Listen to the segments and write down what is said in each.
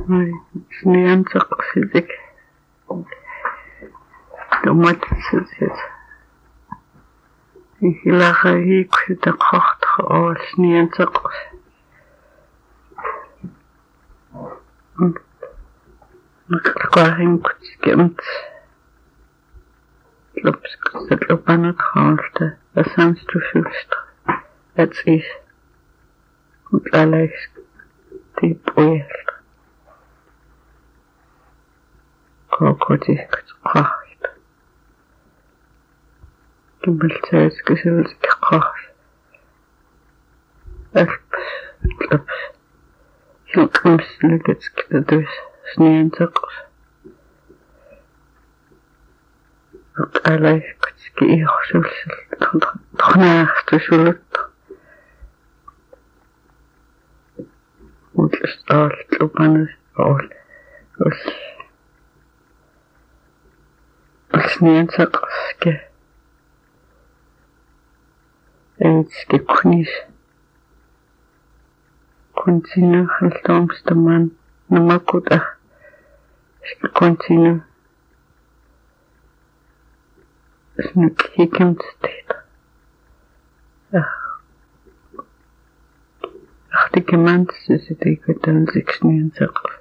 Snianteqsitik tomatssit ihilaqagiikku taqartaq snianteqs naqarqaarinkut kemt lopsqsatlopanut haalta asamstusulst atsis utlalax tipoyalt kokotik qahit kimbeltsas kisul qah alps laps hilqams lagats snianteqs utlalax kiirsulsal tqnaartusulut utlastaaltlupanus ol snianteqske eitske kunis continue haltomstaman namakuta continue snuk hikemtstit achtikemant sisitikutan snianteqs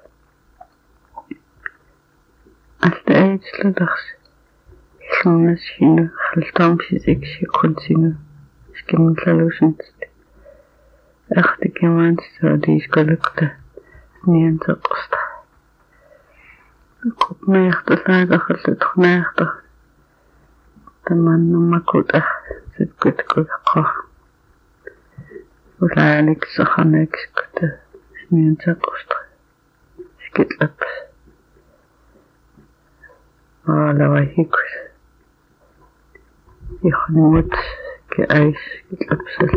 alta eitsludars illunas hina haltomsisiksi continue skimlalusunst achtikemant sodiiskolukta snianteqsta kupmeertalaaqarlut tamannumakuta sitkutkuqa ulaalixsaxanakskuta snianteqsta skitlaps lavahikus ikhnuut keais skitlapsal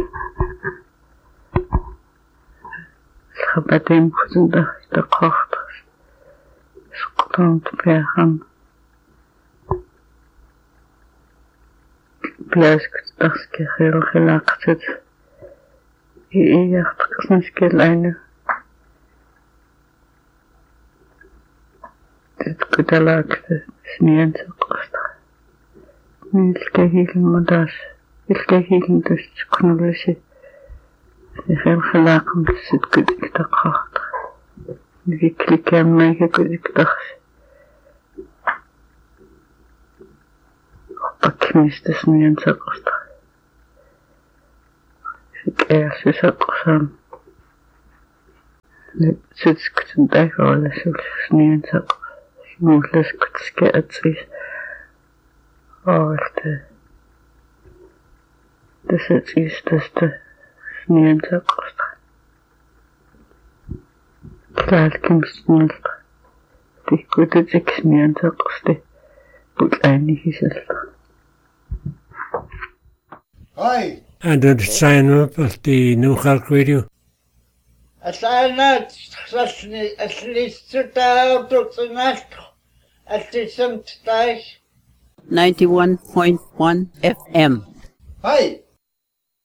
schabatem kusunda taqart sqtant pehan plaskut taske khilaqtat iartqsnskelainu tqtalaqta snianteqsta ilkahilmadas ilkahilndus qnulasi khilaqam sitkutaqart viklikammaikakutaqs pakmistas snianteqsta sikääsisaqsam sitskutundaqoolasul snianteq muulaskutskaatsis aalta tasatistasta snianteqsta klaalkimsnulta tikkututik snianteqsti putlaanihisalta Hi. And to sign up at the New York Radio. Asana at 91.1 FM. Hi.